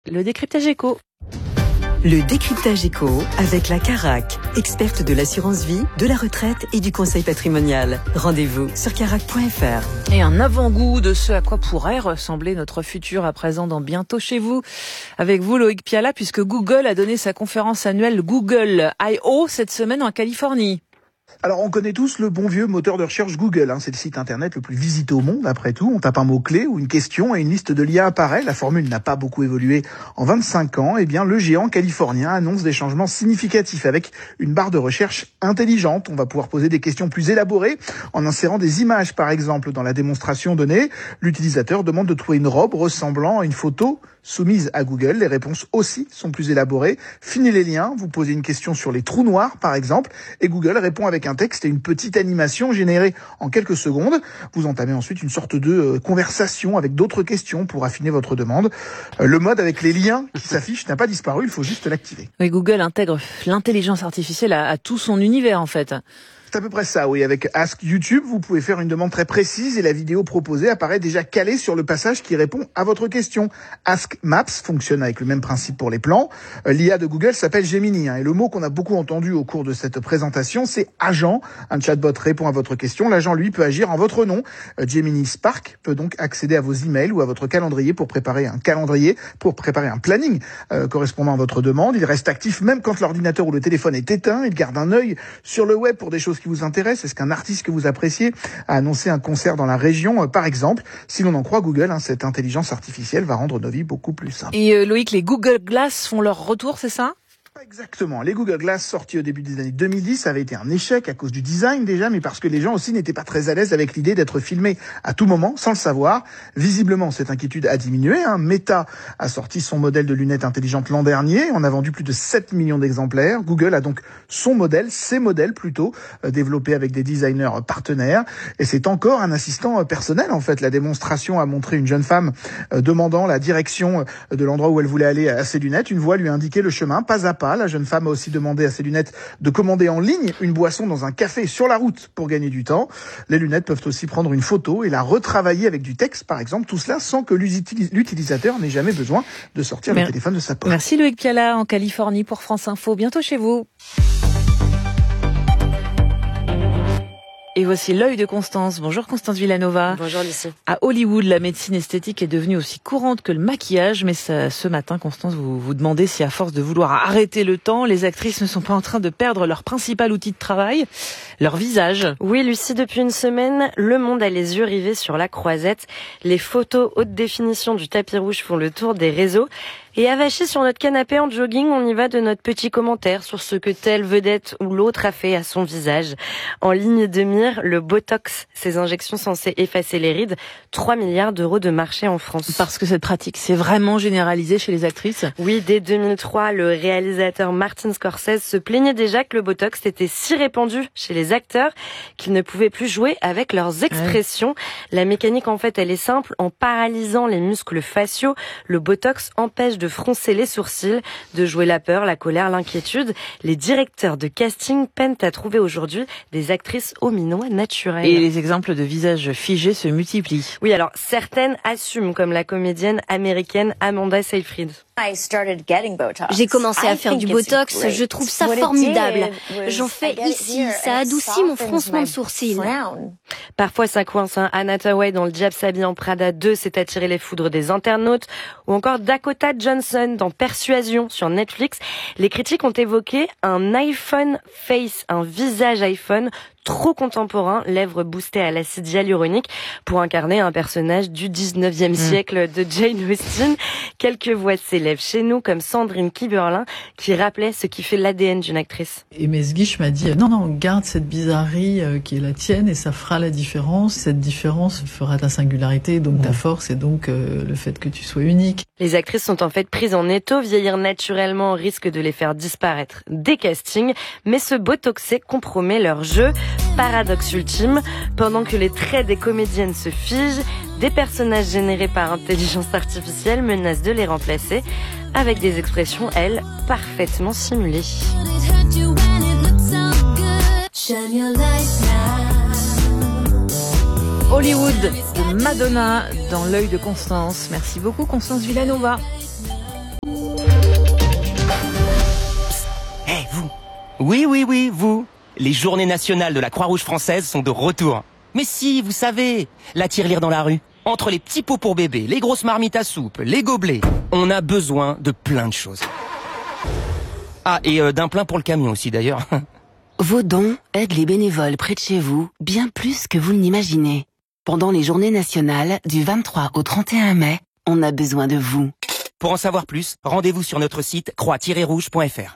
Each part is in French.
Le décryptage éco. Le décryptage éco avec la Carac, experte de l'assurance vie, de la retraite et du conseil patrimonial. Rendez-vous sur carac.fr. Et un avant-goût de ce à quoi pourrait ressembler notre futur à présent dans Bientôt chez vous. Avec vous Loïc Piala, puisque Google a donné sa conférence annuelle Google I.O. cette semaine en Californie. Alors, on connaît tous le bon vieux moteur de recherche Google. C'est le site internet le plus visité au monde, après tout. On tape un mot-clé ou une question et une liste de liens apparaît. La formule n'a pas beaucoup évolué en 25 ans. Eh bien, le géant californien annonce des changements significatifs avec une barre de recherche intelligente. On va pouvoir poser des questions plus élaborées en insérant des images, par exemple. Dans la démonstration donnée, l'utilisateur demande de trouver une robe ressemblant à une photo soumise à Google. Les réponses aussi sont plus élaborées. Fini les liens. Vous posez une question sur les trous noirs, par exemple, et Google répond avec un texte et une petite animation générée en quelques secondes. Vous entamez ensuite une sorte de conversation avec d'autres questions pour affiner votre demande. Le mode avec les liens qui s'affichent n'a pas disparu, il faut juste l'activer. Oui, Google intègre l'intelligence artificielle à tout son univers en fait. C'est à peu près ça, oui. Avec Ask YouTube, vous pouvez faire une demande très précise et la vidéo proposée apparaît déjà calée sur le passage qui répond à votre question. Ask Maps fonctionne avec le même principe pour les plans. L'IA de Google s'appelle Gemini, et le mot qu'on a beaucoup entendu au cours de cette présentation, c'est agent. Un chatbot répond à votre question. L'agent, lui, peut agir en votre nom. Gemini Spark peut donc accéder à vos emails ou à votre calendrier pour préparer un planning correspondant à votre demande. Il reste actif même quand l'ordinateur ou le téléphone est éteint. Il garde un œil sur le web pour des choses qui vous intéressent. Est-ce qu'un artiste que vous appréciez a annoncé un concert dans la région, par exemple? Si l'on en croit Google, cette intelligence artificielle va rendre nos vies beaucoup plus simples. Et Loïc, les Google Glass font leur retour, c'est ça? Exactement. Les Google Glass sortis au début des années 2010 avaient été un échec à cause du design déjà, mais parce que les gens aussi n'étaient pas très à l'aise avec l'idée d'être filmés à tout moment sans le savoir. Visiblement, cette inquiétude a diminué. Meta a sorti son modèle de lunettes intelligentes l'an dernier. On a vendu plus de 7 millions d'exemplaires. Google a donc ses modèles plutôt, développés avec des designers partenaires. Et c'est encore un assistant personnel, en fait. La démonstration a montré une jeune femme demandant la direction de l'endroit où elle voulait aller à ses lunettes. Une voix lui indiquait le chemin, pas à pas. La jeune femme a aussi demandé à ses lunettes de commander en ligne une boisson dans un café sur la route pour gagner du temps. Les lunettes peuvent aussi prendre une photo et la retravailler avec du texte, par exemple. Tout cela sans que l'utilisateur n'ait jamais besoin de sortir le téléphone de sa poche. Merci Loïc Piala en Californie pour France Info. Bientôt chez vous. Et voici l'œil de Constance. Bonjour Constance Villanova. Bonjour Lucie. À Hollywood, la médecine esthétique est devenue aussi courante que le maquillage. Mais ce matin, Constance, vous vous demandez si à force de vouloir arrêter le temps, les actrices ne sont pas en train de perdre leur principal outil de travail, leur visage. Oui Lucie, depuis une semaine, le monde a les yeux rivés sur la croisette. Les photos haute définition du tapis rouge font le tour des réseaux. Et avachés sur notre canapé en jogging, on y va de notre petit commentaire sur ce que telle vedette ou l'autre a fait à son visage. En ligne de mire, le Botox, ces injections censées effacer les rides, 3 milliards d'euros de marché en France. Parce que cette pratique s'est vraiment généralisée chez les actrices. Oui, dès 2003, le réalisateur Martin Scorsese se plaignait déjà que le Botox était si répandu chez les acteurs qu'ils ne pouvaient plus jouer avec leurs expressions. Ouais. La mécanique, en fait, elle est simple. En paralysant les muscles faciaux, le Botox empêche de froncer les sourcils, de jouer la peur, la colère, l'inquiétude. Les directeurs de casting peinent à trouver aujourd'hui des actrices au minois naturelles. Et les exemples de visages figés se multiplient. Oui, alors certaines assument, comme la comédienne américaine Amanda Seyfried. J'ai commencé à faire du Botox, je trouve ça formidable. J'en fais ici, ça adoucit mon froncement de sourcils. Parfois ça coince. Anna Thaoué dans Le Diable s'habille en Prada 2 s'est attiré les foudres des internautes. Ou encore Dakota Johnson dans Persuasion sur Netflix. Les critiques ont évoqué un iPhone face, un visage iPhone trop contemporain, lèvres boostées à l'acide hyaluronique pour incarner un personnage du 19e siècle de Jane Austen. Quelques voix s'élèvent chez nous comme Sandrine Kiberlin qui rappelait ce qui fait l'ADN d'une actrice. Et Mesguich m'a dit non, garde cette bizarrerie qui est la tienne et ça fera la différence. Cette différence fera ta singularité, donc ta force et donc le fait que tu sois unique. Les actrices sont en fait prises en étau. Vieillir naturellement risque de les faire disparaître des castings, mais ce botoxé compromet leur jeu. Paradoxe ultime, pendant que les traits des comédiennes se figent, des personnages générés par intelligence artificielle menacent de les remplacer avec des expressions, elles, parfaitement simulées. Hollywood de Madonna dans l'œil de Constance. Merci beaucoup Constance Villanova. Oui, vous. Les journées nationales de la Croix-Rouge française sont de retour. Mais si, vous savez, la tirelire dans la rue. Entre les petits pots pour bébé, les grosses marmites à soupe, les gobelets, on a besoin de plein de choses. Ah, et d'un plein pour le camion aussi d'ailleurs. Vos dons aident les bénévoles près de chez vous bien plus que vous ne l'imaginez. Pendant les journées nationales du 23 au 31 mai, on a besoin de vous. Pour en savoir plus, rendez-vous sur notre site croix-rouge.fr.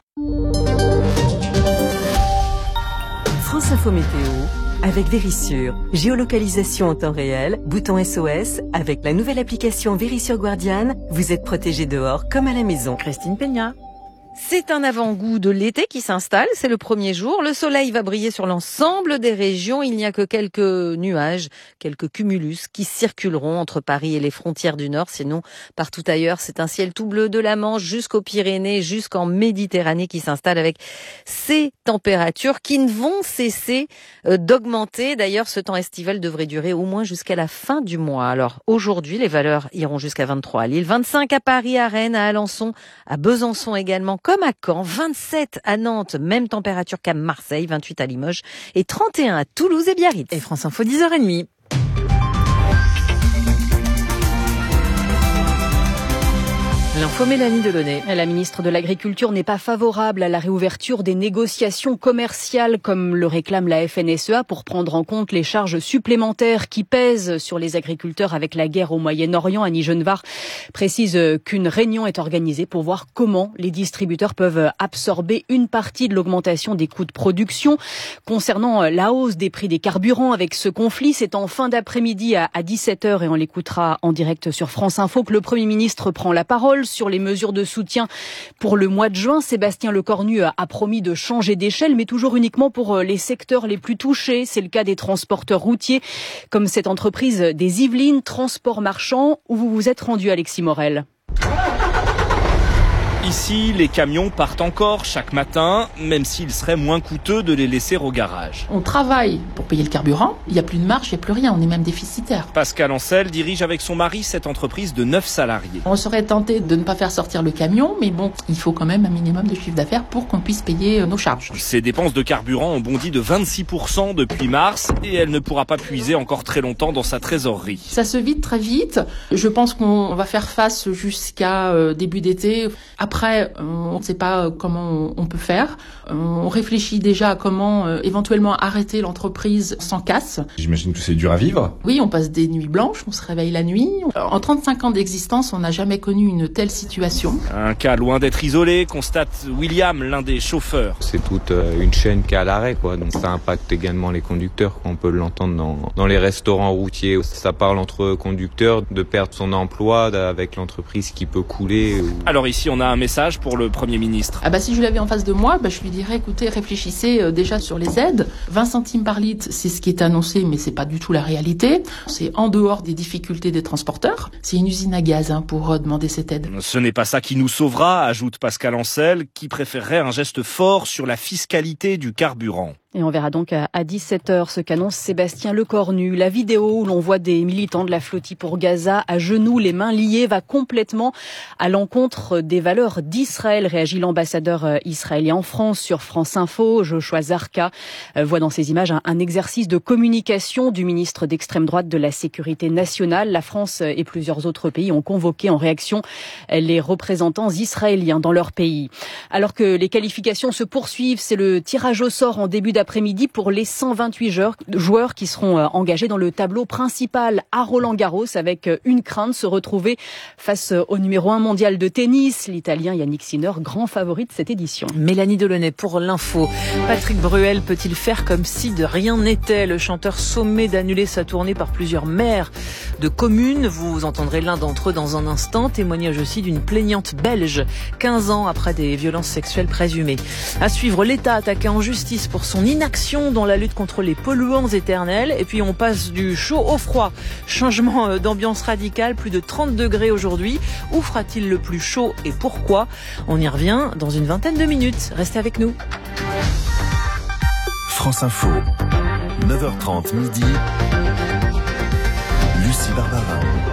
France Info Météo avec Vérissure. Géolocalisation en temps réel, bouton SOS. Avec la nouvelle application Vérissure Guardian, vous êtes protégé dehors comme à la maison. Christine Peña. C'est un avant-goût de l'été qui s'installe, c'est le premier jour. Le soleil va briller sur l'ensemble des régions. Il n'y a que quelques nuages, quelques cumulus qui circuleront entre Paris et les frontières du Nord. Sinon, partout ailleurs, c'est un ciel tout bleu de la Manche jusqu'aux Pyrénées, jusqu'en Méditerranée qui s'installe avec ces températures qui ne vont cesser d'augmenter. D'ailleurs, ce temps estival devrait durer au moins jusqu'à la fin du mois. Alors, aujourd'hui, les valeurs iront jusqu'à 23 à Lille, 25 à Paris, à Rennes, à Alençon, à Besançon également, comme à Caen, 27 à Nantes, même température qu'à Marseille, 28 à Limoges et 31 à Toulouse et Biarritz. Et France Info 10h30. L'info Mélanie Delaunay. La ministre de l'Agriculture n'est pas favorable à la réouverture des négociations commerciales comme le réclame la FNSEA pour prendre en compte les charges supplémentaires qui pèsent sur les agriculteurs avec la guerre au Moyen-Orient. Annie Genevard précise qu'une réunion est organisée pour voir comment les distributeurs peuvent absorber une partie de l'augmentation des coûts de production. Concernant la hausse des prix des carburants avec ce conflit, c'est en fin d'après-midi à 17h et on l'écoutera en direct sur France Info que le Premier ministre prend la parole sur les mesures de soutien pour le mois de juin. Sébastien Lecornu a promis de changer d'échelle, mais toujours uniquement pour les secteurs les plus touchés. C'est le cas des transporteurs routiers, comme cette entreprise des Yvelines, Transport Marchand, où vous vous êtes rendu, Alexis Morel. Ici, les camions partent encore chaque matin, même s'il serait moins coûteux de les laisser au garage. On travaille pour payer le carburant, il n'y a plus de marge, il n'y a plus rien, on est même déficitaire. Pascal Ancel dirige avec son mari cette entreprise de 9 salariés. On serait tenté de ne pas faire sortir le camion, mais bon, il faut quand même un minimum de chiffre d'affaires pour qu'on puisse payer nos charges. Ses dépenses de carburant ont bondi de 26% depuis mars et elle ne pourra pas puiser encore très longtemps dans sa trésorerie. Ça se vide très vite, je pense qu'on va faire face jusqu'à début d'été. Après, on ne sait pas comment on peut faire. On réfléchit déjà à comment éventuellement arrêter l'entreprise sans casse. J'imagine que c'est dur à vivre. Oui, on passe des nuits blanches, on se réveille la nuit. En 35 ans d'existence, on n'a jamais connu une telle situation. Un cas loin d'être isolé, constate William, l'un des chauffeurs. C'est toute une chaîne qui est à l'arrêt, quoi. Donc ça impacte également les conducteurs. On peut l'entendre dans les restaurants routiers. Ça parle entre conducteurs de perdre son emploi avec l'entreprise qui peut couler. Alors ici, on a un message pour le Premier ministre. Si je l'avais en face de moi, je lui dirais, écoutez, réfléchissez déjà sur les aides. 20 centimes par litre, c'est ce qui est annoncé, mais c'est pas du tout la réalité. C'est en dehors des difficultés des transporteurs. C'est une usine à gaz pour demander cette aide. Ce n'est pas ça qui nous sauvera, ajoute Pascal Ancel, qui préférerait un geste fort sur la fiscalité du carburant. Et on verra donc à 17h ce qu'annonce Sébastien Lecornu. La vidéo où l'on voit des militants de la flottille pour Gaza à genoux, les mains liées, va complètement à l'encontre des valeurs d'Israël, réagit l'ambassadeur israélien en France sur France Info. Joshua Zarka voit dans ces images un exercice de communication du ministre d'extrême droite de la Sécurité nationale. La France et plusieurs autres pays ont convoqué en réaction les représentants israéliens dans leur pays. Alors que les qualifications se poursuivent, c'est le tirage au sort en début d'après-midi pour les 128 joueurs qui seront engagés dans le tableau principal à Roland-Garros, avec une crainte, se retrouver face au numéro 1 mondial de tennis, l'Italien Yannick Sinner, grand favori de cette édition. Mélanie Delaunay pour l'info. Patrick Bruel peut-il faire comme si de rien n'était? Le chanteur sommé d'annuler sa tournée par plusieurs maires de communes. Vous entendrez l'un d'entre eux dans un instant. Témoignage aussi d'une plaignante belge, 15 ans après des violences sexuelles présumées. À suivre, l'État attaqué en justice pour son inaction dans la lutte contre les polluants éternels. Et puis on passe du chaud au froid. Changement d'ambiance radicale, plus de 30 degrés aujourd'hui. Où fera-t-il le plus chaud et pourquoi? On y revient dans une vingtaine de minutes. Restez avec nous. France Info, 9h30 midi. Lucie Barbarin.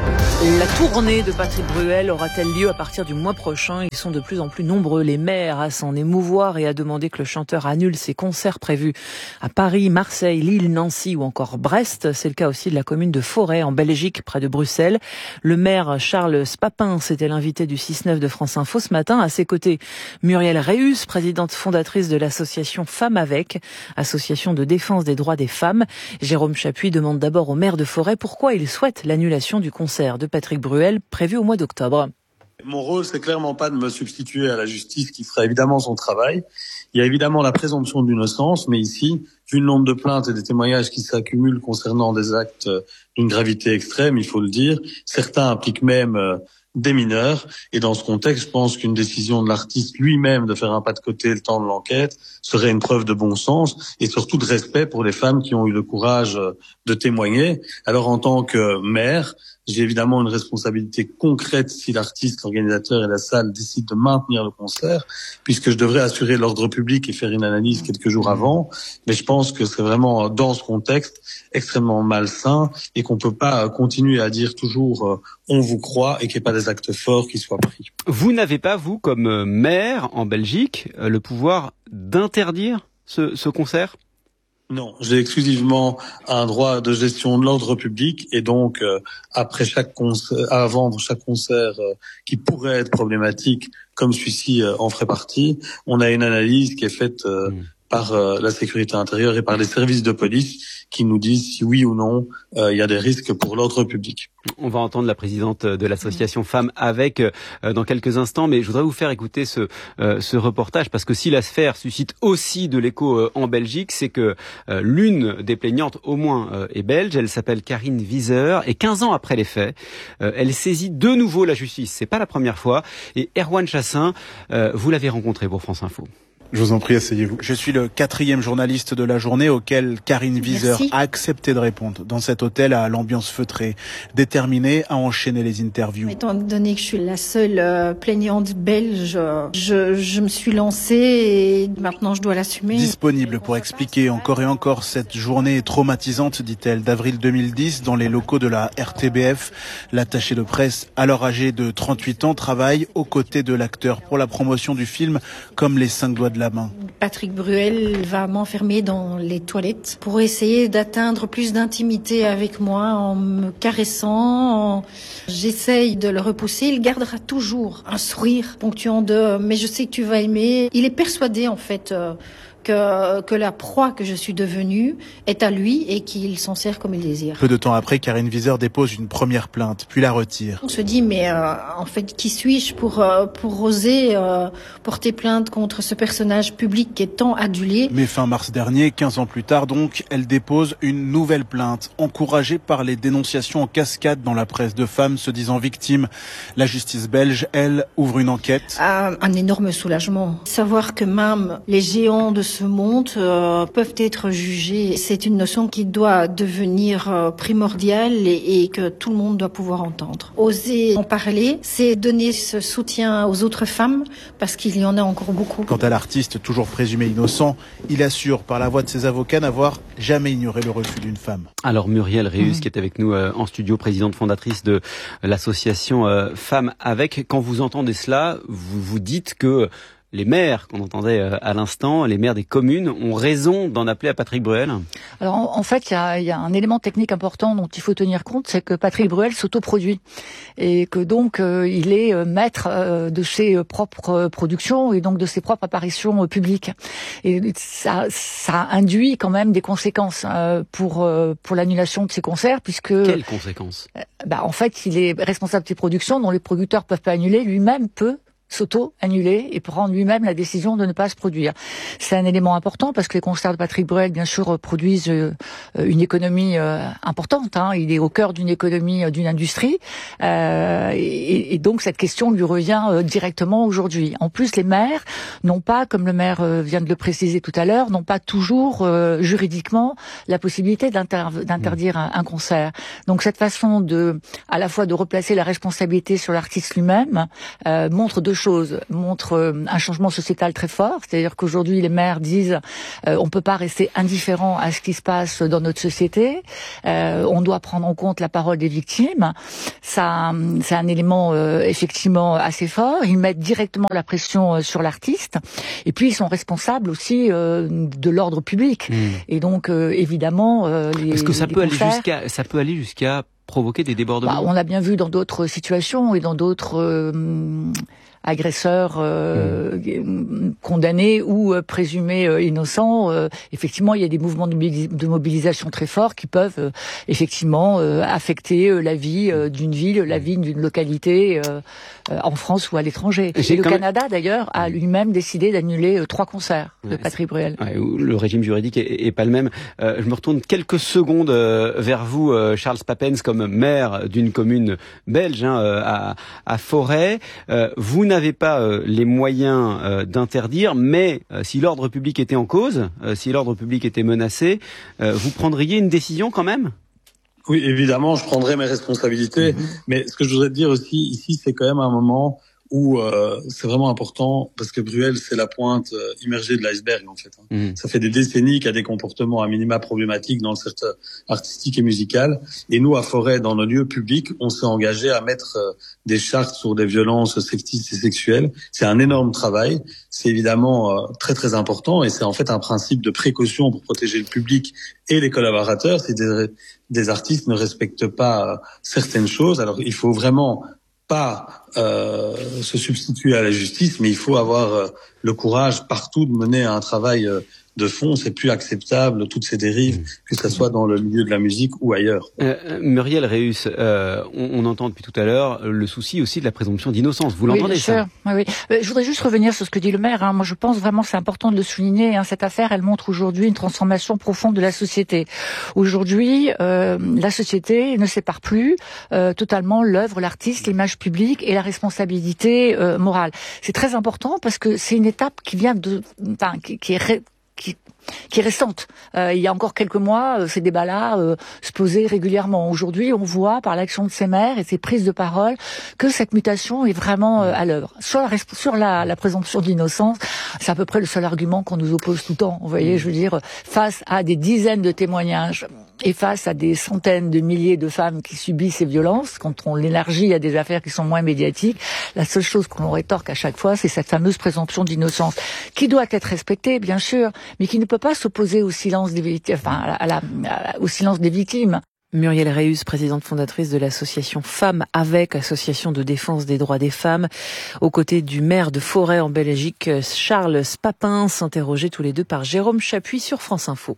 La tournée de Patrick Bruel aura-t-elle lieu à partir du mois prochain? Ils sont de plus en plus nombreux, les maires, à s'en émouvoir et à demander que le chanteur annule ses concerts prévus à Paris, Marseille, Lille, Nancy ou encore Brest. C'est le cas aussi de la commune de Forêt, en Belgique, près de Bruxelles. Le maire Charles Spapin, c'était l'invité du 6-9 de France Info ce matin. À ses côtés, Muriel Réus, présidente fondatrice de l'association Femmes Avec, association de défense des droits des femmes. Jérôme Chapuis demande d'abord au maire de Forêt pourquoi il souhaite l'annulation du concert de Patrick Bruel prévu au mois d'octobre. Mon rôle, c'est clairement pas de me substituer à la justice qui fera évidemment son travail. Il y a évidemment la présomption d'innocence, mais ici, vu le nombre de plaintes et des témoignages qui s'accumulent concernant des actes d'une gravité extrême, il faut le dire, certains impliquent même des mineurs. Et dans ce contexte, je pense qu'une décision de l'artiste lui-même de faire un pas de côté le temps de l'enquête serait une preuve de bon sens et surtout de respect pour les femmes qui ont eu le courage de témoigner. Alors en tant que maire, j'ai évidemment une responsabilité concrète si l'artiste, l'organisateur et la salle décident de maintenir le concert, puisque je devrais assurer l'ordre public et faire une analyse quelques jours avant. Mais je pense que c'est vraiment dans ce contexte extrêmement malsain et qu'on peut pas continuer à dire toujours on vous croit et qu'il n'y ait pas des actes forts qui soient pris. Vous n'avez pas, vous, comme maire en Belgique, le pouvoir d'interdire ce concert ? Non, j'ai exclusivement un droit de gestion de l'ordre public et donc après chaque concert, avant chaque concert qui pourrait être problématique, comme celui-ci en ferait partie, on a une analyse qui est faite par la sécurité intérieure et par les services de police qui nous disent si oui ou non il y a des risques pour l'ordre public. On va entendre la présidente de l'association Femmes Avec dans quelques instants, mais je voudrais vous faire écouter ce reportage parce que si l'affaire suscite aussi de l'écho en Belgique, c'est que l'une des plaignantes au moins est belge, elle s'appelle Karine Wieser et 15 ans après les faits, elle saisit de nouveau la justice. C'est pas la première fois et Erwan Chassin, vous l'avez rencontré pour France Info. Je vous en prie, asseyez-vous. Je suis le 4e journaliste de la journée auquel Karine Wieser a accepté de répondre. Dans cet hôtel à l'ambiance feutrée, déterminée à enchaîner les interviews. Étant donné que je suis la seule plaignante belge, je me suis lancée et maintenant je dois l'assumer. Disponible pour expliquer encore et encore cette journée traumatisante, dit-elle, d'avril 2010 dans les locaux de la RTBF. L'attachée de presse, alors âgée de 38 ans, travaille aux côtés de l'acteur pour la promotion du film comme les 5 doigts de la main. Patrick Bruel va m'enfermer dans les toilettes pour essayer d'atteindre plus d'intimité avec moi en me caressant. J'essaye de le repousser. Il gardera toujours un sourire ponctuant de « mais je sais que tu vas aimer ». Il est persuadé en fait que la proie que je suis devenue est à lui et qu'il s'en sert comme il désire. Peu de temps après, Karine Wieser dépose une première plainte, puis la retire. On se dit, mais en fait, qui suis-je pour oser porter plainte contre ce personnage public qui est tant adulé? Mais fin mars dernier, 15 ans plus tard donc, elle dépose une nouvelle plainte, encouragée par les dénonciations en cascade dans la presse de femmes se disant victimes. La justice belge, elle, ouvre une enquête. Un énorme soulagement. Savoir que même les géants de ce monde peuvent être jugés. C'est une notion qui doit devenir primordiale et que tout le monde doit pouvoir entendre. Oser en parler, c'est donner ce soutien aux autres femmes parce qu'il y en a encore beaucoup. Quant à l'artiste, toujours présumé innocent, il assure par la voix de ses avocats n'avoir jamais ignoré le refus d'une femme. Alors Muriel Réus qui est avec nous en studio, présidente fondatrice de l'association Femmes Avec. Quand vous entendez cela, vous vous dites que les maires qu'on entendait à l'instant, les maires des communes, ont raison d'en appeler à Patrick Bruel? Alors en fait, il y a un élément technique important dont il faut tenir compte, c'est que Patrick Bruel s'autoproduit et que donc il est maître de ses propres productions et donc de ses propres apparitions publiques. Et ça induit quand même des conséquences pour l'annulation de ses concerts, puisque quelles conséquences? En fait, il est responsable de ses productions dont les producteurs peuvent pas annuler, lui-même peut s'auto-annuler et prendre lui-même la décision de ne pas se produire. C'est un élément important parce que les concerts de Patrick Bruel, bien sûr, produisent une économie importante. Il est au cœur d'une économie, d'une industrie. Et donc, cette question lui revient directement aujourd'hui. En plus, les maires n'ont pas, comme le maire vient de le préciser tout à l'heure, n'ont pas toujours juridiquement la possibilité d'interdire un concert. Donc, cette façon à la fois de replacer la responsabilité sur l'artiste lui-même montre deux choses. chose, montre un changement sociétal très fort. C'est-à-dire qu'aujourd'hui, les maires disent on peut pas rester indifférent à ce qui se passe dans notre société. On doit prendre en compte la parole des victimes. Ça, c'est un élément effectivement assez fort. Ils mettent directement la pression sur l'artiste. Et puis, ils sont responsables aussi de l'ordre public. Et donc, évidemment, est-ce que ça peut aller jusqu'à provoquer des débordements? On l'a bien vu dans d'autres situations et dans d'autres agresseurs condamnés ou présumés innocents. Effectivement, il y a des mouvements de mobilisation très forts qui peuvent effectivement affecter la vie d'une ville, la vie d'une localité en France ou à l'étranger. Et le Canada, d'ailleurs, a lui-même décidé d'annuler 3 concerts de Patrick Bruel. Le régime juridique est pas le même. Je me retourne quelques secondes vers vous, Charles Papens, comme maire d'une commune belge, à Forêt. Vous n'avez pas les moyens d'interdire, mais si l'ordre public était en cause, si l'ordre public était menacé, vous prendriez une décision quand même ? Oui, évidemment, je prendrai mes responsabilités. Mais ce que je voudrais te dire aussi ici, c'est quand même un moment où c'est vraiment important, parce que Bruel, c'est la pointe immergée de l'iceberg, en fait. Ça fait des décennies qu'il y a des comportements à minima problématiques dans le secteur artistique et musical. Et nous, à Forêt, dans nos lieux publics, on s'est engagé à mettre des chartes sur des violences sexistes et sexuelles. C'est un énorme travail. C'est évidemment très, très important. Et c'est en fait un principe de précaution pour protéger le public et les collaborateurs. Si des artistes ne respectent pas certaines choses, alors il faut vraiment pas se substituer à la justice, mais il faut avoir le courage partout de mener un travail de fond. C'est plus acceptable toutes ces dérives, que ce soit dans le milieu de la musique ou ailleurs. Muriel Reus, on entend depuis tout à l'heure le souci aussi de la présomption d'innocence. Vous l'entendez, ça ? Oui. Je voudrais juste revenir sur ce que dit le maire. Moi, je pense vraiment que c'est important de le souligner. Cette affaire, elle montre aujourd'hui une transformation profonde de la société. Aujourd'hui, la société ne sépare plus totalement l'œuvre, l'artiste, l'image publique et la responsabilité morale. C'est très important parce que c'est une étape qui vient qui est récente. Il y a encore quelques mois, ces débats-là se posaient régulièrement. Aujourd'hui, on voit par l'action de ces maires et ces prises de parole que cette mutation est vraiment à l'œuvre. Sur la présomption d'innocence, c'est à peu près le seul argument qu'on nous oppose tout le temps. Vous voyez, je veux dire, face à des dizaines de témoignages et face à des centaines de milliers de femmes qui subissent ces violences, quand on l'élargit à des affaires qui sont moins médiatiques, la seule chose qu'on rétorque à chaque fois, c'est cette fameuse présomption d'innocence, qui doit être respectée, bien sûr, mais qui ne peut pas s'opposer au silence des victimes, au silence des victimes. Muriel Reus, présidente fondatrice de l'association Femmes avec, association de défense des droits des femmes, aux côtés du maire de Forêt en Belgique, Charles Papens, interrogés tous les deux par Jérôme Chapuis sur France Info.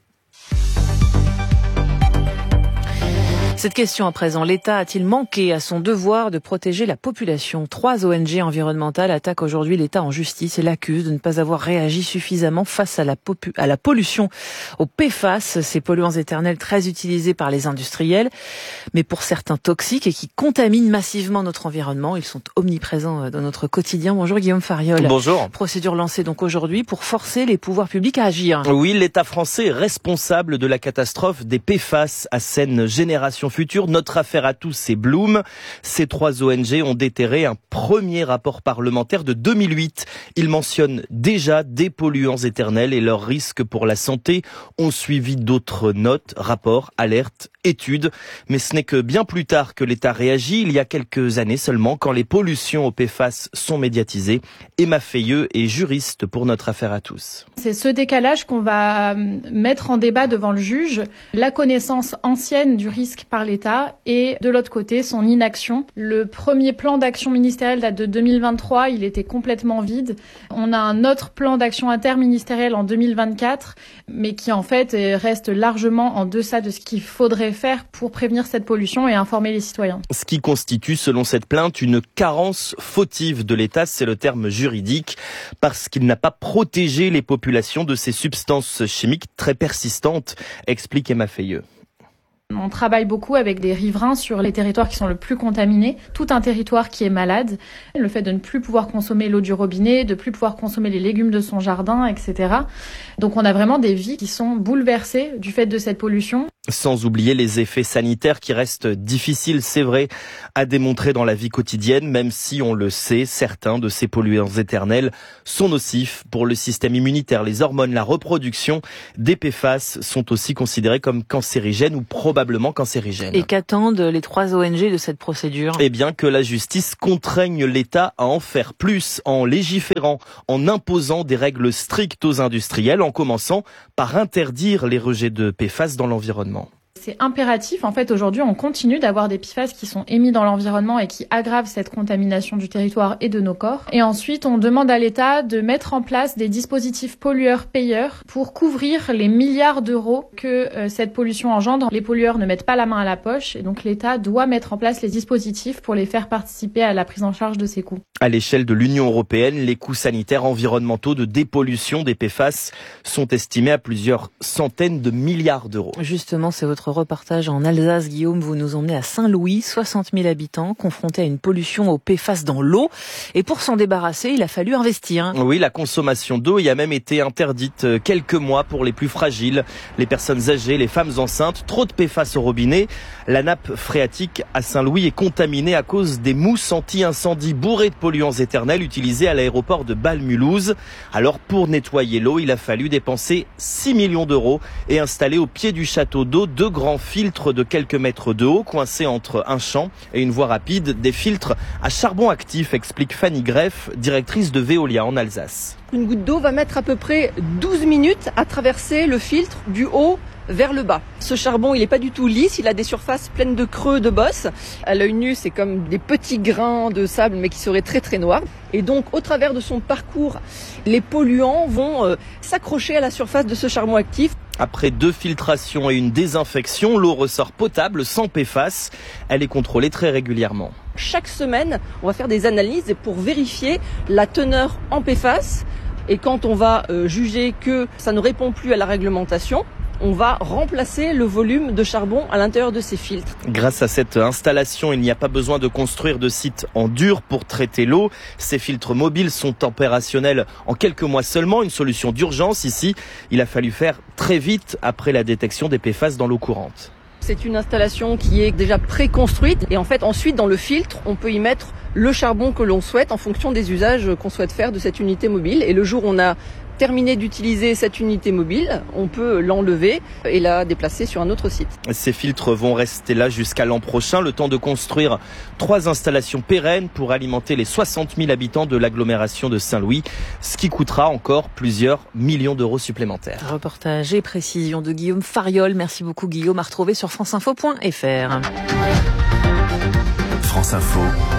Cette question à présent, l'État a-t-il manqué à son devoir de protéger la population ? 3 ONG environnementales attaquent aujourd'hui l'État en justice et l'accusent de ne pas avoir réagi suffisamment face à la pollution aux PFAS, ces polluants éternels très utilisés par les industriels, mais pour certains toxiques et qui contaminent massivement notre environnement. Ils sont omniprésents dans notre quotidien. Bonjour Guillaume Fariol. Bonjour. Procédure lancée donc aujourd'hui pour forcer les pouvoirs publics à agir. Oui, l'État français est responsable de la catastrophe des PFAS à Seine Génération Future. Notre affaire à tous, c'est Bloom. Ces 3 ONG ont déterré un premier rapport parlementaire de 2008. Ils mentionnent déjà des polluants éternels et leurs risques pour la santé. Ont suivi d'autres notes, rapports, alertes, études. Mais ce n'est que bien plus tard que l'État réagit, il y a quelques années seulement, quand les pollutions aux PFAS sont médiatisées. Emma Feilleux est juriste pour notre affaire à tous. C'est ce décalage qu'on va mettre en débat devant le juge. La connaissance ancienne du risque par l'État et de l'autre côté son inaction. Le premier plan d'action ministériel date de 2023, il était complètement vide. On a un autre plan d'action interministériel en 2024, mais qui en fait reste largement en deçà de ce qu'il faudrait faire pour prévenir cette pollution et informer les citoyens. Ce qui constitue, selon cette plainte, une carence fautive de l'État, c'est le terme juridique, parce qu'il n'a pas protégé les populations de ces substances chimiques très persistantes, explique Emma Feilleux. On travaille beaucoup avec des riverains sur les territoires qui sont le plus contaminés. Tout un territoire qui est malade. Le fait de ne plus pouvoir consommer l'eau du robinet, de ne plus pouvoir consommer les légumes de son jardin, etc. Donc on a vraiment des vies qui sont bouleversées du fait de cette pollution. Sans oublier les effets sanitaires qui restent difficiles, c'est vrai, à démontrer dans la vie quotidienne, même si on le sait, certains de ces polluants éternels sont nocifs pour le système immunitaire, les hormones, la reproduction. Des PFAS sont aussi considérés comme cancérigènes ou probablement cancérigènes. Et qu'attendent les 3 ONG de cette procédure ? Eh bien que la justice contraigne l'État à en faire plus en légiférant, en imposant des règles strictes aux industriels, en commençant par interdire les rejets de PFAS dans l'environnement. C'est impératif. En fait, aujourd'hui, on continue d'avoir des PFAS qui sont émis dans l'environnement et qui aggravent cette contamination du territoire et de nos corps. Et ensuite, on demande à l'État de mettre en place des dispositifs pollueurs-payeurs pour couvrir les milliards d'euros que cette pollution engendre. Les pollueurs ne mettent pas la main à la poche et donc l'État doit mettre en place les dispositifs pour les faire participer à la prise en charge de ces coûts. À l'échelle de l'Union européenne, les coûts sanitaires environnementaux de dépollution des PFAS sont estimés à plusieurs centaines de milliards d'euros. Justement, c'est votre reportage en Alsace, Guillaume. Vous nous emmenez à Saint-Louis, 60 000 habitants, confrontés à une pollution aux PFAS dans l'eau. Et pour s'en débarrasser, il a fallu investir. Oui, la consommation d'eau y a même été interdite quelques mois pour les plus fragiles, les personnes âgées, les femmes enceintes. Trop de PFAS au robinet. La nappe phréatique à Saint-Louis est contaminée à cause des mousses anti-incendie bourrées de polluants éternels utilisés à l'aéroport de Bâle-Mulhouse. Alors pour nettoyer l'eau, il a fallu dépenser 6 millions d'euros et installer au pied du château d'eau 2 grands filtres de quelques mètres de haut coincés entre un champ et une voie rapide. Des filtres à charbon actif, explique Fanny Greff, directrice de Veolia en Alsace. Une goutte d'eau va mettre à peu près 12 minutes à traverser le filtre du haut vers le bas. Ce charbon, il n'est pas du tout lisse, il a des surfaces pleines de creux, de bosses. À l'œil nu, c'est comme des petits grains de sable, mais qui seraient très très noirs. Et donc, au travers de son parcours, les polluants vont s'accrocher à la surface de ce charbon actif. Après 2 filtrations et une désinfection, l'eau ressort potable, sans PFAS. Elle est contrôlée très régulièrement. Chaque semaine, on va faire des analyses pour vérifier la teneur en PFAS. Et quand on va juger que ça ne répond plus à la réglementation, on va remplacer le volume de charbon à l'intérieur de ces filtres. Grâce à cette installation, il n'y a pas besoin de construire de site en dur pour traiter l'eau. Ces filtres mobiles sont opérationnels en quelques mois seulement, une solution d'urgence ici. Il a fallu faire très vite après la détection des PFAS dans l'eau courante. C'est une installation qui est déjà préconstruite et en fait ensuite dans le filtre, on peut y mettre le charbon que l'on souhaite en fonction des usages qu'on souhaite faire de cette unité mobile. Et le jour où on a terminé d'utiliser cette unité mobile, on peut l'enlever et la déplacer sur un autre site. Ces filtres vont rester là jusqu'à l'an prochain, le temps de construire 3 installations pérennes pour alimenter les 60 000 habitants de l'agglomération de Saint-Louis, ce qui coûtera encore plusieurs millions d'euros supplémentaires. Reportage et précision de Guillaume Fariol. Merci beaucoup Guillaume, à retrouver sur franceinfo.fr. France Info.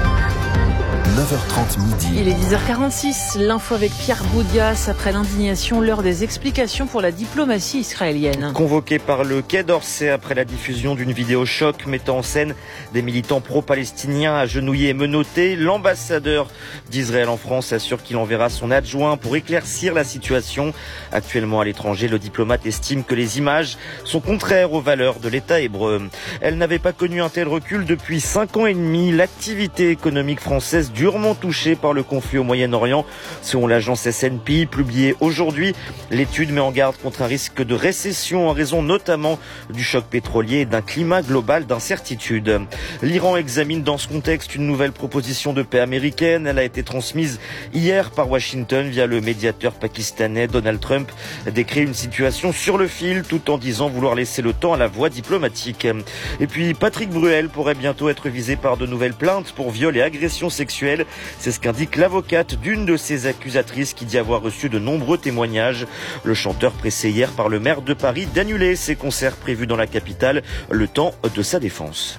9h30 midi. Il est 10h46, l'info avec Pierre Boudias. Après l'indignation, l'heure des explications pour la diplomatie israélienne. Convoqué par le Quai d'Orsay après la diffusion d'une vidéo choc mettant en scène des militants pro-palestiniens agenouillés et menottés, l'ambassadeur d'Israël en France assure qu'il enverra son adjoint pour éclaircir la situation. Actuellement à l'étranger, le diplomate estime que les images sont contraires aux valeurs de l'État hébreu. Elle n'avait pas connu un tel recul depuis 5 ans et demi. L'activité économique française durement touchée par le conflit au Moyen-Orient. Selon l'agence S&P publiée aujourd'hui, l'étude met en garde contre un risque de récession en raison notamment du choc pétrolier et d'un climat global d'incertitude. L'Iran examine dans ce contexte une nouvelle proposition de paix américaine. Elle a été transmise hier par Washington via le médiateur pakistanais Donald Trump, décrit une situation sur le fil tout en disant vouloir laisser le temps à la voie diplomatique. Et puis Patrick Bruel pourrait bientôt être visé par de nouvelles plaintes pour viol et agression sexuelle. C'est ce qu'indique l'avocate d'une de ses accusatrices qui dit avoir reçu de nombreux témoignages. Le chanteur pressé hier par le maire de Paris d'annuler ses concerts prévus dans la capitale le temps de sa défense.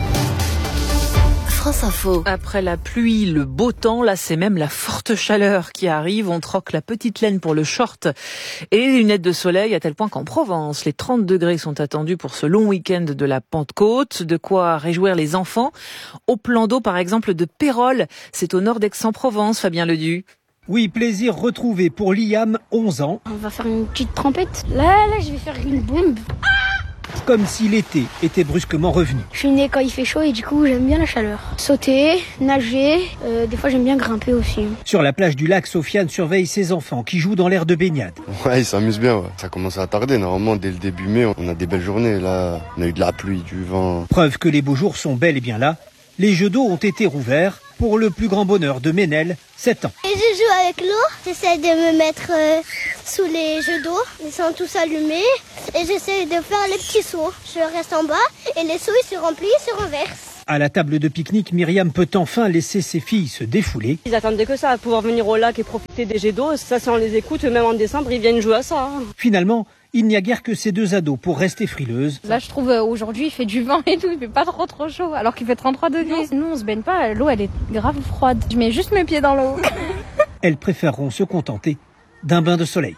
France Info. Après la pluie, le beau temps, là c'est même la forte chaleur qui arrive. On troque la petite laine pour le short et les lunettes de soleil, à tel point qu'en Provence, les 30 degrés sont attendus pour ce long week-end de la Pentecôte. De quoi réjouir les enfants. Au plan d'eau par exemple de Pérols, c'est au nord d'Aix-en-Provence, Fabien Ledu. Oui, plaisir retrouvé pour Liam, 11 ans. On va faire une petite trempette. Là, je vais faire une bombe. comme si l'été était brusquement revenu. Je suis née quand il fait chaud et du coup j'aime bien la chaleur. Sauter, nager, des fois j'aime bien grimper aussi. Sur la plage du lac, Sofiane surveille ses enfants qui jouent dans l'air de baignade. Ouais, ils s'amusent bien. Ouais. Ça commence à tarder. Normalement, dès le début mai, on a des belles journées. Là, on a eu de la pluie, du vent. Preuve que les beaux jours sont bel et bien là. Les jeux d'eau ont été rouverts pour le plus grand bonheur de Ménel, 7 ans. Et je joue avec l'eau. J'essaie de me mettre sous les jeux d'eau. Ils sont tous allumés. Et j'essaie de faire les petits sauts. Je reste en bas et les sauts ils se remplissent, ils se renversent. À la table de pique-nique, Myriam peut enfin laisser ses filles se défouler. Ils attendaient que ça, pouvoir venir au lac et profiter des jets d'eau. Ça, si on les écoute, même en décembre, ils viennent jouer à ça. Finalement, il n'y a guère que ces deux ados pour rester frileuses. Là, je trouve aujourd'hui, il fait du vent et tout, il fait pas trop chaud, alors qu'il fait 33 degrés. Nous, on se baigne pas, l'eau, elle est grave froide. Je mets juste mes pieds dans l'eau. Elles préféreront se contenter d'un bain de soleil.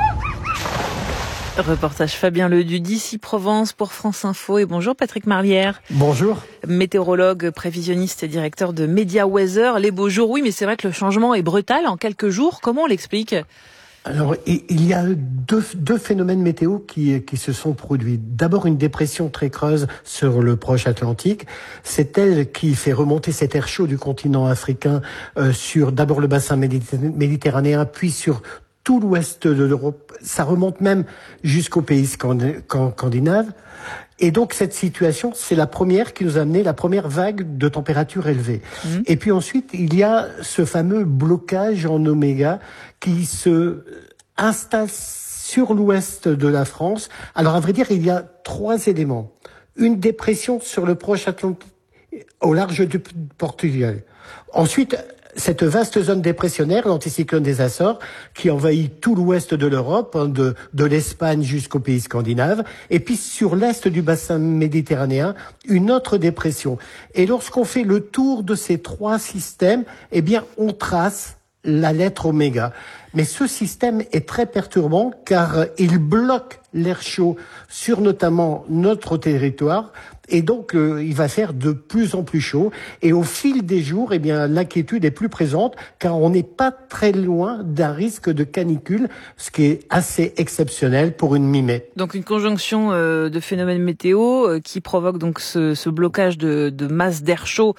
Reportage Fabien Ledu d'ici Provence pour France Info. Et bonjour Patrick Marlière. Bonjour. Météorologue, prévisionniste et directeur de Media Weather. Les beaux jours, oui, mais c'est vrai que le changement est brutal en quelques jours. Comment on l'explique ? Alors, il y a deux phénomènes météo qui se sont produits. D'abord, une dépression très creuse sur le Proche Atlantique. C'est elle qui fait remonter cet air chaud du continent africain sur d'abord le bassin méditerranéen, puis sur tout l'ouest de l'Europe. Ça remonte même jusqu'aux pays scandinaves. Et donc, cette situation, c'est la première qui nous a amené la première vague de température élevée. Et puis ensuite, il y a ce fameux blocage en oméga qui se installe sur l'ouest de la France. Alors, à vrai dire, il y a 3 éléments. Une dépression sur le Proche Atlantique, au large du Portugal. Ensuite, cette vaste zone dépressionnaire, l'anticyclone des Açores, qui envahit tout l'ouest de l'Europe, de l'Espagne jusqu'aux pays scandinaves, et puis sur l'est du bassin méditerranéen, une autre dépression. Et lorsqu'on fait le tour de ces 3 systèmes, eh bien, on trace la lettre oméga. Mais ce système est très perturbant car il bloque l'air chaud sur notamment notre territoire et donc il va faire de plus en plus chaud et au fil des jours, eh bien l'inquiétude est plus présente car on n'est pas très loin d'un risque de canicule, ce qui est assez exceptionnel pour une mi-mai. Donc une conjonction de phénomènes météo qui provoque donc ce blocage de masse d'air chaud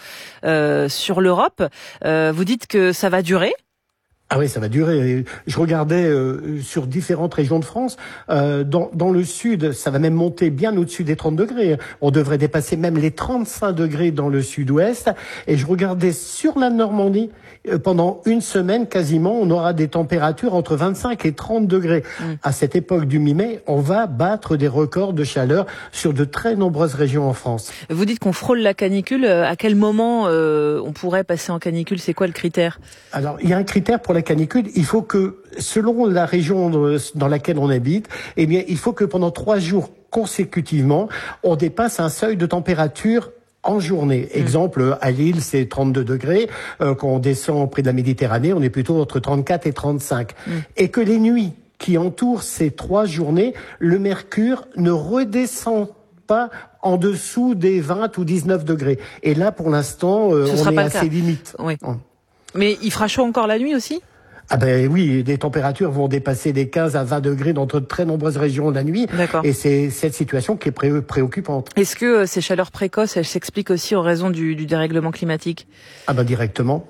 sur l'Europe. Vous dites que ça va durer ? Ah oui, ça va durer. Je regardais sur différentes régions de France. Dans le sud, ça va même monter bien au-dessus des 30 degrés. On devrait dépasser même les 35 degrés dans le sud-ouest. Et je regardais sur la Normandie, pendant une semaine quasiment, on aura des températures entre 25 et 30 degrés. À cette époque du mi-mai, on va battre des records de chaleur sur de très nombreuses régions en France. Vous dites qu'on frôle la canicule. À quel moment on pourrait passer en canicule ? C'est quoi le critère ? Alors, il y a un critère pour la canicule. Il faut que, selon la région dans laquelle on habite, eh bien, il faut que pendant 3 jours consécutivement, on dépasse un seuil de température en journée. Exemple, à Lille, c'est 32 degrés. Quand on descend près de la Méditerranée, on est plutôt entre 34 et 35. Et que les nuits qui entourent ces 3 journées, le mercure ne redescend pas en dessous des 20 ou 19 degrés. Et là, pour l'instant, on est à ses limites. Oui. Mais il fera chaud encore la nuit aussi ? Ah ben oui, les températures vont dépasser des 15 à 20 degrés dans de très nombreuses régions de la nuit. D'accord. Et c'est cette situation qui est préoccupante. Est-ce que ces chaleurs précoces, elles s'expliquent aussi en raison du dérèglement climatique ? Ah ben directement.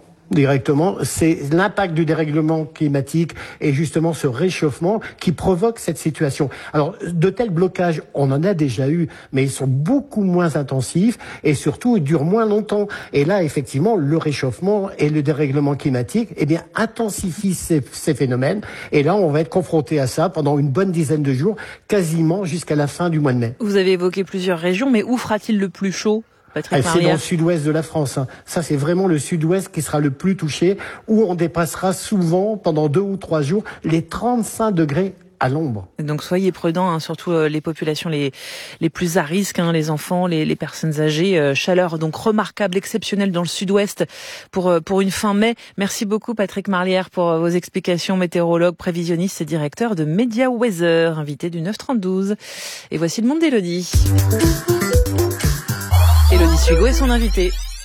C'est l'impact du dérèglement climatique et justement ce réchauffement qui provoque cette situation. Alors, de tels blocages, on en a déjà eu, mais ils sont beaucoup moins intensifs et surtout, ils durent moins longtemps. Et là, effectivement, le réchauffement et le dérèglement climatique, eh bien, intensifient ces phénomènes. Et là, on va être confronté à ça pendant une bonne dizaine de jours, quasiment jusqu'à la fin du mois de mai. Vous avez évoqué plusieurs régions, mais où fera-t-il le plus chaud ? C'est dans le sud-ouest de la France. Ça, c'est vraiment le sud-ouest qui sera le plus touché, où on dépassera souvent, pendant 2 ou 3 jours, les 35 degrés à l'ombre. Donc soyez prudents, surtout les populations les plus à risque, les enfants, les personnes âgées. Chaleur donc remarquable, exceptionnelle dans le sud-ouest pour une fin mai. Merci beaucoup Patrick Marlière pour vos explications, météorologue, prévisionniste et directeur de Media Weather, invité du 9-30-12. Et voici le monde d'Élodie. Élodie Sugo est son invitée.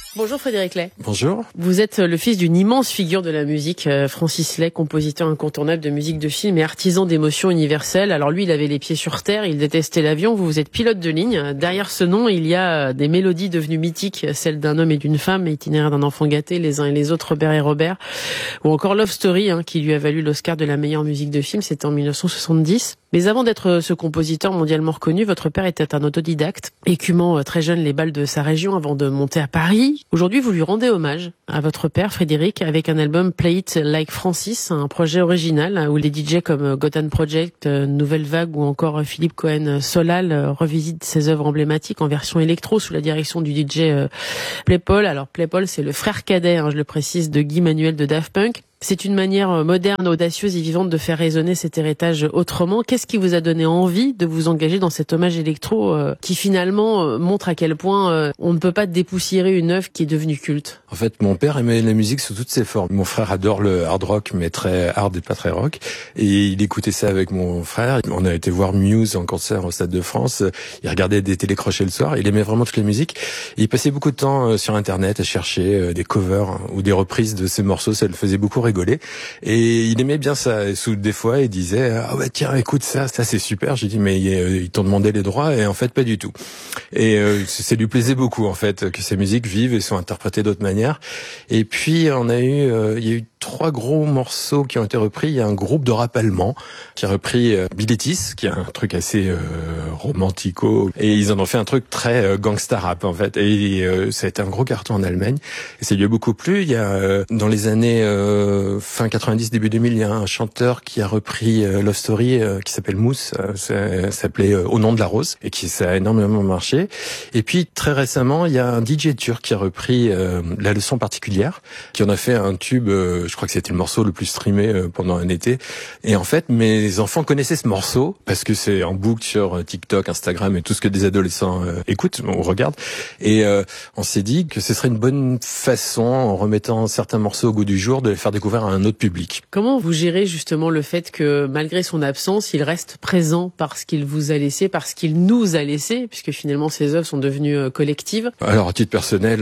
Bonjour Frédéric Lay. Bonjour. Vous êtes le fils d'une immense figure de la musique, Francis Lay, compositeur incontournable de musique de film et artisan d'émotions universelles. Alors lui, il avait les pieds sur terre, il détestait l'avion, vous êtes pilote de ligne. Derrière ce nom, il y a des mélodies devenues mythiques, celles d'un homme et d'une femme, itinéraire d'un enfant gâté, les uns et les autres, Robert et Robert, ou encore Love Story, qui lui a valu l'Oscar de la meilleure musique de film, c'était en 1970. Mais avant d'être ce compositeur mondialement reconnu, votre père était un autodidacte, écumant très jeune les balles de sa région avant de monter à Paris. Aujourd'hui, vous lui rendez hommage à votre père, Frédéric, avec un album Play It Like Francis, un projet original où les DJ comme Gotham Project, Nouvelle Vague ou encore Philippe Cohen Solal revisitent ses œuvres emblématiques en version électro sous la direction du DJ Playpol. Alors Playpol, c'est le frère cadet, je le précise, de Guy Manuel de Daft Punk. C'est une manière moderne, audacieuse et vivante de faire résonner cet héritage autrement. Qu'est-ce qui vous a donné envie de vous engager dans cet hommage électro qui finalement montre à quel point on ne peut pas dépoussiérer une œuvre qui est devenue culte? En fait, mon père aimait la musique sous toutes ses formes. Mon frère adore le hard rock, mais très hard et pas très rock. Et il écoutait ça avec mon frère. On a été voir Muse en concert au Stade de France. Il regardait des télécrochets le soir. Il aimait vraiment toute la musique. Et il passait beaucoup de temps sur Internet à chercher des covers ou des reprises de ces morceaux. Ça le faisait beaucoup rigoler. Et il aimait bien ça. Et des fois, il disait « Ah ouais, tiens, écoute ça c'est super. » J'ai dit « Mais ils t'ont demandé les droits ?» Et en fait, pas du tout. Et ça lui plaisait beaucoup, en fait, que ces musiques vivent et sont interprétées d'autres manières. Et puis, il y a eu 3 gros morceaux qui ont été repris. Il y a un groupe de rap allemand qui a repris Billetis, qui est un truc assez romantico. Et ils en ont fait un truc très gangsta rap, en fait. Et ça a été un gros carton en Allemagne. Et ça lui a beaucoup plu. Il y a, dans les années fin 90, début 2000, il y a un chanteur qui a repris Love Story qui s'appelle Mousse. Ça s'appelait Au nom de la rose. Et ça a énormément marché. Et puis, très récemment, il y a un DJ turc qui a repris La leçon particulière, qui en a fait un tube, je crois que c'était le morceau le plus streamé pendant un été. Et en fait, mes enfants connaissaient ce morceau parce que c'est en boucle sur TikTok, Instagram et tout ce que des adolescents écoutent ou regardent. Et on s'est dit que ce serait une bonne façon, en remettant certains morceaux au goût du jour, de les faire découvrir à un autre public. Comment vous gérez justement le fait que, malgré son absence, il reste présent parce qu'il vous a laissé, parce qu'il nous a laissé, puisque finalement ses œuvres sont devenues collectives? Alors, à titre personnel,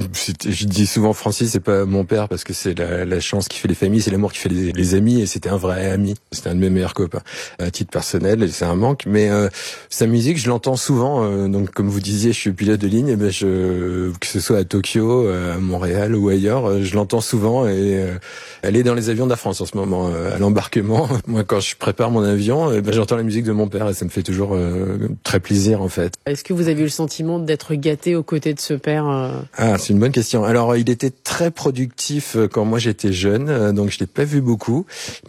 je dis souvent Francis, c'est pas mon père parce que c'est la chance qui fait les familles, c'est l'amour qui fait les amis, et c'était un vrai ami. C'était un de mes meilleurs copains. À titre personnel, c'est un manque, mais sa musique, je l'entends souvent. Donc, comme vous disiez, je suis pilote de ligne, et que ce soit à Tokyo, à Montréal ou ailleurs, je l'entends souvent, et elle est dans les avions d'Air France en ce moment, à l'embarquement. Moi, quand je prépare mon avion, j'entends la musique de mon père, et ça me fait toujours très plaisir, en fait. Est-ce que vous avez eu le sentiment d'être gâté aux côtés de ce père? C'est une bonne question. Alors, il était très productif quand moi j'étais jeune, donc je l'ai pas vu beaucoup,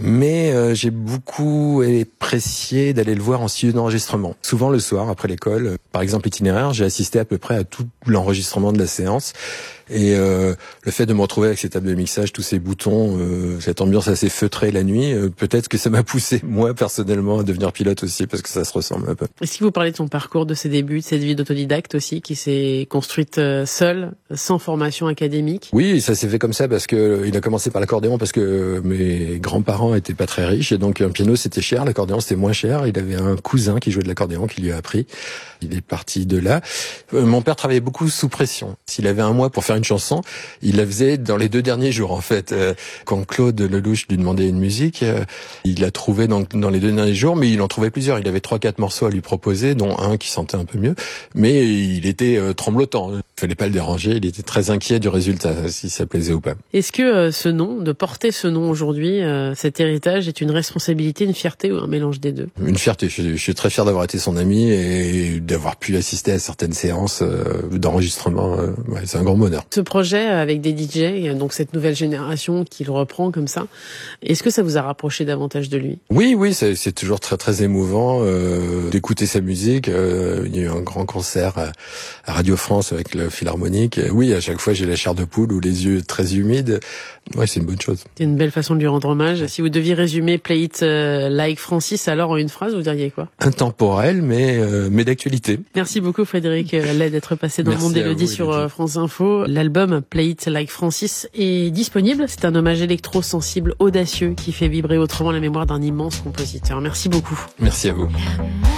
mais j'ai beaucoup apprécié d'aller le voir en studio d'enregistrement. Souvent le soir, après l'école. Par exemple, Itinéraire, j'ai assisté à peu près à tout l'enregistrement de la séance. Et le fait de me retrouver avec ces tables de mixage, tous ces boutons, cette ambiance assez feutrée la nuit, peut-être que ça m'a poussé, moi, personnellement, à devenir pilote aussi, parce que ça se ressemble un peu. Est-ce que vous parlez de son parcours, de ses débuts, de cette vie d'autodidacte aussi, qui s'est construite seule, sans formation académique? Oui, ça s'est fait comme ça, parce que il a commencé par l'accordéon, parce que mes grands-parents étaient pas très riches, et donc un piano c'était cher, l'accordéon c'était moins cher. Il avait un cousin qui jouait de l'accordéon, qui lui a appris. Il est parti de là. Mon père travaillait beaucoup sous pression. S'il avait un mois pour faire une chanson, il la faisait dans les 2 derniers jours, en fait. Quand Claude Lelouch lui demandait une musique, il la trouvait dans les 2 derniers jours, mais il en trouvait plusieurs. Il avait 3-4 morceaux à lui proposer, dont un qui sentait un peu mieux, mais il était tremblotant. Il fallait pas le déranger, il était très inquiet du résultat, si ça plaisait ou pas. Est-ce que ce nom, de porter ce nom aujourd'hui, cet héritage, est une responsabilité, une fierté ou un mélange des deux? Une fierté. Je suis très fier d'avoir été son ami et d'avoir pu assister à certaines séances d'enregistrement. C'est un grand bonheur. Ce projet avec des DJ, donc cette nouvelle génération qui le reprend comme ça, est-ce que ça vous a rapproché davantage de lui? Oui, c'est toujours très très émouvant d'écouter sa musique. Il y a eu un grand concert à Radio France avec le Philharmonique. Oui, à chaque fois j'ai la chair de poule ou les yeux très humides. Ouais, c'est une bonne chose. C'est une belle façon de lui rendre hommage. Si vous deviez résumer Play It Like Francis, alors en une phrase, vous diriez quoi? Intemporel, mais d'actualité. Merci beaucoup Frédéric Lay d'être passé dans le monde d'Élodie sur France Info. L'album Play It Like Francis est disponible. C'est un hommage électro-sensible, audacieux, qui fait vibrer autrement la mémoire d'un immense compositeur. Merci beaucoup. Merci à vous.